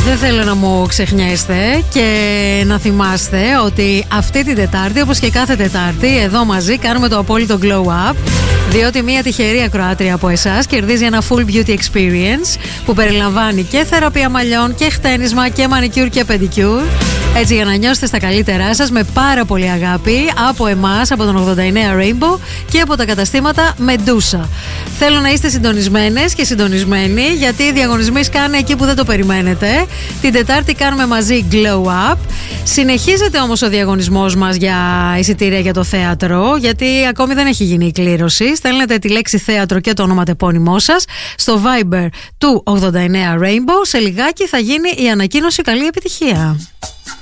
Δεν θέλω να μου ξεχνιέστε και να θυμάστε ότι αυτή την Τετάρτη, όπως και κάθε Τετάρτη, εδώ μαζί κάνουμε το απόλυτο glow up. Διότι μια τυχερή ακροάτρια από εσάς κερδίζει ένα full beauty experience που περιλαμβάνει και θεραπεία μαλλιών και χτένισμα και manicure και pedicure. Έτσι, για να νιώσετε στα καλύτερά σας με πάρα πολύ αγάπη από εμάς, από τον 89 Rainbow και από τα καταστήματα Medusa. Θέλω να είστε συντονισμένες και συντονισμένοι, γιατί οι διαγωνισμοί σκάνε εκεί που δεν το περιμένετε. Την Τετάρτη κάνουμε μαζί glow up. Συνεχίζεται όμως ο διαγωνισμός μας για εισιτήρια για το θέατρο, γιατί ακόμη δεν έχει γίνει η κλήρωση. Στέλνετε τη λέξη θέατρο και το ονοματεπώνυμό σας στο Viber του 89 Rainbow. Σε λιγάκι θα γίνει η ανακοίνωση. Καλή επιτυχία.